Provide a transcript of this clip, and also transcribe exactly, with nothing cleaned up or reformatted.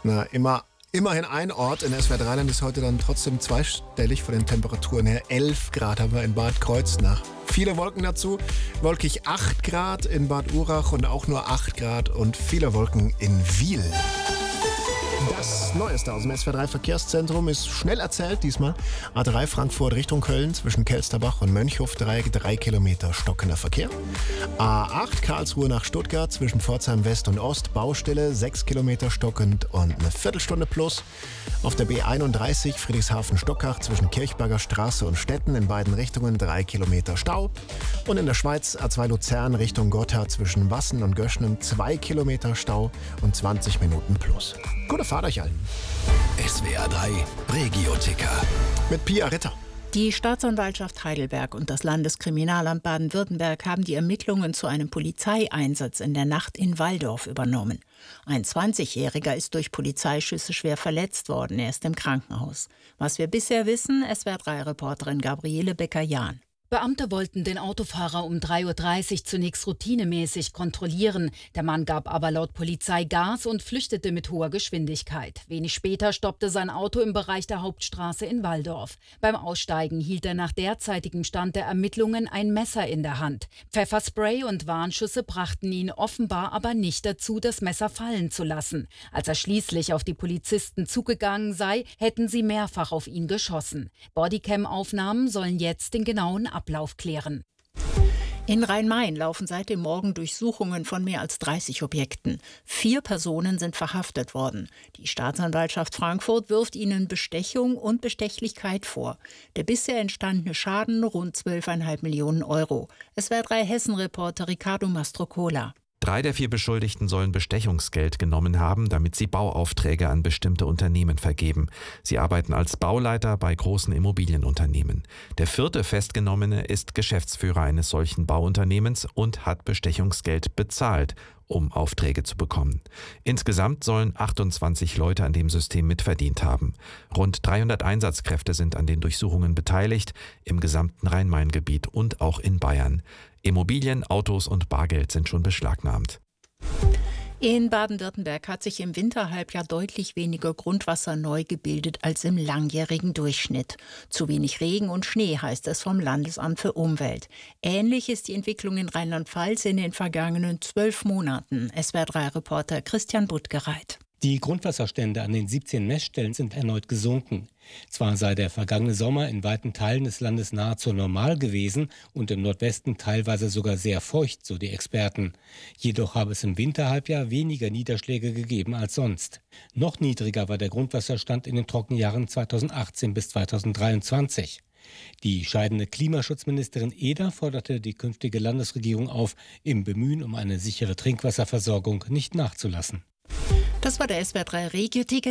Na, immer, immerhin ein Ort in S W R drei Land ist heute dann trotzdem zweistellig von den Temperaturen her. elf Grad haben wir in Bad Kreuznach. Viele Wolken dazu. Wolkig acht Grad in Bad Urach und auch nur acht Grad und viele Wolken in Wiel. Das Neueste aus dem S W R drei Verkehrszentrum ist schnell erzählt diesmal. A drei Frankfurt Richtung Köln zwischen Kelsterbach und Mönchhofdreieck, drei Kilometer stockender Verkehr. A acht Karlsruhe nach Stuttgart zwischen Pforzheim West und Ost, Baustelle, sechs Kilometer stockend und eine Viertelstunde plus. Auf der B einunddreißig Friedrichshafen-Stockach zwischen Kirchberger Straße und Stetten in beiden Richtungen, drei Kilometer Stau. Und in der Schweiz A zwei Luzern Richtung Gotha zwischen Wassen und Göschnen, zwei Kilometer Stau und zwanzig Minuten plus. Gute Fahrt euch allen. S W R drei Regio-Ticker. Mit Pia Ritter. Die Staatsanwaltschaft Heidelberg und das Landeskriminalamt Baden-Württemberg haben die Ermittlungen zu einem Polizeieinsatz in der Nacht in Walldorf übernommen. Ein zwanzigjähriger ist durch Polizeischüsse schwer verletzt worden. Er ist im Krankenhaus. Was wir bisher wissen, S W R drei Reporterin Gabriele Becker-Jahn. Beamte wollten den Autofahrer um drei Uhr dreißig zunächst routinemäßig kontrollieren. Der Mann gab aber laut Polizei Gas und flüchtete mit hoher Geschwindigkeit. Wenig später stoppte sein Auto im Bereich der Hauptstraße in Walldorf. Beim Aussteigen hielt er nach derzeitigem Stand der Ermittlungen ein Messer in der Hand. Pfefferspray und Warnschüsse brachten ihn offenbar aber nicht dazu, das Messer fallen zu lassen. Als er schließlich auf die Polizisten zugegangen sei, hätten sie mehrfach auf ihn geschossen. Bodycam-Aufnahmen sollen jetzt den genauen Ablauf klären. In Rhein-Main laufen seit dem Morgen Durchsuchungen von mehr als dreißig Objekten. Vier Personen sind verhaftet worden. Die Staatsanwaltschaft Frankfurt wirft ihnen Bestechung und Bestechlichkeit vor. Der bisher entstandene Schaden rund zwölf Komma fünf Millionen Euro. S W R drei Hessen-Reporter Ricardo Mastrocola. Drei der vier Beschuldigten sollen Bestechungsgeld genommen haben, damit sie Bauaufträge an bestimmte Unternehmen vergeben. Sie arbeiten als Bauleiter bei großen Immobilienunternehmen. Der vierte Festgenommene ist Geschäftsführer eines solchen Bauunternehmens und hat Bestechungsgeld bezahlt, um Aufträge zu bekommen. Insgesamt sollen achtundzwanzig Leute an dem System mitverdient haben. Rund dreihundert Einsatzkräfte sind an den Durchsuchungen beteiligt, im gesamten Rhein-Main-Gebiet und auch in Bayern. Immobilien, Autos und Bargeld sind schon beschlagnahmt. In Baden-Württemberg hat sich im Winterhalbjahr deutlich weniger Grundwasser neu gebildet als im langjährigen Durchschnitt. Zu wenig Regen und Schnee, heißt es vom Landesamt für Umwelt. Ähnlich ist die Entwicklung in Rheinland-Pfalz in den vergangenen zwölf Monaten. S W R drei Reporter Christian Buttgereit. Die Grundwasserstände an den siebzehn Messstellen sind erneut gesunken. Zwar sei der vergangene Sommer in weiten Teilen des Landes nahezu normal gewesen und im Nordwesten teilweise sogar sehr feucht, so die Experten. Jedoch habe es im Winterhalbjahr weniger Niederschläge gegeben als sonst. Noch niedriger war der Grundwasserstand in den Trockenjahren zweitausendachtzehn bis zweitausenddreiundzwanzig. Die scheidende Klimaschutzministerin Eder forderte die künftige Landesregierung auf, im Bemühen um eine sichere Trinkwasserversorgung nicht nachzulassen. Das war der S W R drei Regio-Ticker.